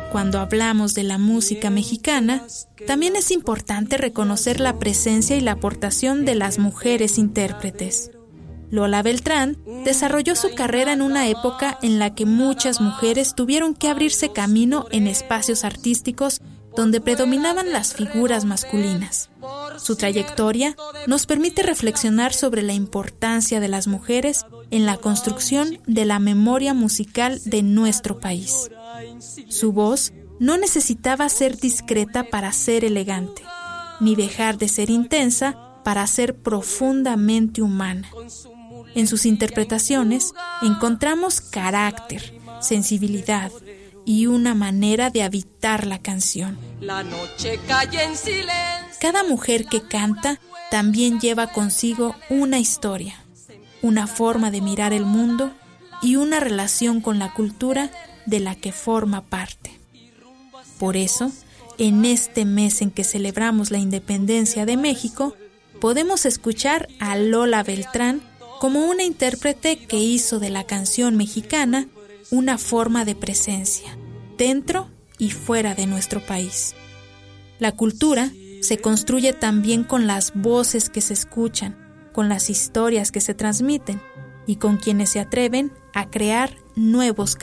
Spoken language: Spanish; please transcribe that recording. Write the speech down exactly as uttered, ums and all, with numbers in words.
Cuando hablamos de la música mexicana, también es importante reconocer la presencia y la aportación de las mujeres intérpretes. Lola Beltrán desarrolló su carrera en una época en la que muchas mujeres tuvieron que abrirse camino en espacios artísticos donde predominaban las figuras masculinas. Su trayectoria nos permite reflexionar sobre la importancia de las mujeres en la construcción de la memoria musical de nuestro país. Su voz no necesitaba ser discreta para ser elegante, ni dejar de ser intensa para ser profundamente humana. En sus interpretaciones encontramos carácter, sensibilidad y una manera de habitar la canción. La noche calla en silencio. Cada mujer que canta también lleva consigo una historia, una forma de mirar el mundo y una relación con la cultura de la que forma parte. Por eso, en este mes en que celebramos la independencia de México, podemos escuchar a Lola Beltrán como una intérprete que hizo de la canción mexicana una forma de presencia, dentro y fuera de nuestro país. La cultura se construye también con las voces que se escuchan, con las historias que se transmiten y con quienes se atreven a crear nuevos